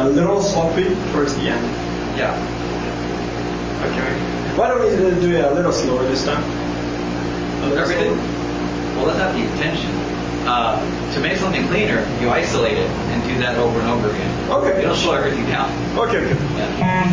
a little sloppy towards the end. Yeah. Okay. Why don't we do it a little slower this time? A little Everything? slower? Well, that's not the intention. To make something cleaner, you isolate it and do that over and over again. Okay. You don't slow everything down. Okay. Yeah.